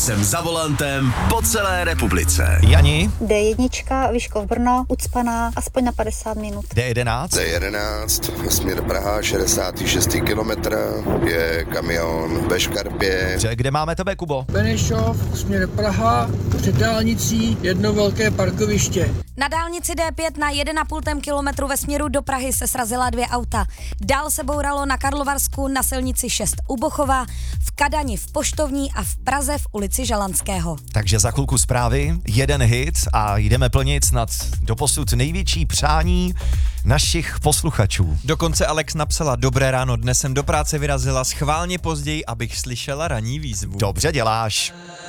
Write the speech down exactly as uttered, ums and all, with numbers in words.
jsem za volantem po celé republice. Jani, dé jedna, Vyškov Brno, ucpaná aspoň na padesát minut. dé jedenáct, dé jedenáct, směr Praha, šedesát šest kilometr, je kamion ve škarpě. kde máme tebe, Kubo? Benešov, směr Praha, před dálnicí jedno velké parkoviště. Na dálnici dé pět na jedna a půl kilometru ve směru do Prahy se srazila dvě auta. Dál se bouralo na Karlovarsku na silnici šest u Bochova, v Kadani v Poštovní a v Praze v ulici Žalanského. Takže za chvilku zprávy, jeden hit a jdeme plnit snad doposud největší přání našich posluchačů. Dokonce Alex napsala: dobré ráno, dnes jsem do práce vyrazila schválně později, abych slyšela ranní výzvu. Dobře děláš.